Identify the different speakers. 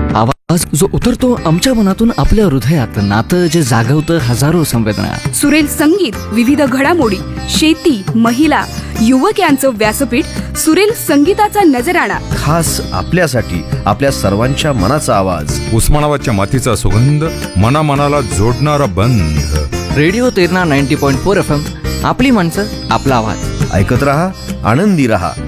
Speaker 1: आवाज जो उतरतो आमच्या मनातून आपल्या हृदयात, नातं जे जागवतं हजारो संवेदना.
Speaker 2: सुरेल संगीत, विविध घडामोडी, शेती, महिला, युवक यांचं व्यासपीठ. सुरेल संगीताचा नजराणा,
Speaker 3: खास आपल्यासाठी, आपल्या सर्वांच्या मनाचा आवाज.
Speaker 4: उस्मानाबादच्या मातीचा सुगंध, मनाला जोडणारा बंध.
Speaker 1: रेडिओ तेरणा 90.4 FM, आपली माणसं, आपला आवाज.
Speaker 3: ऐकत रहा, आनंदी रहा.